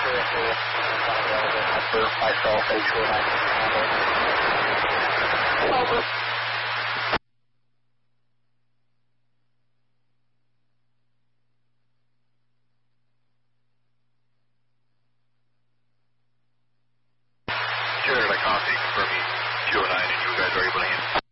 for myself, H49. Over. Sure, I copy, confirming 209 and you guys are able to handle.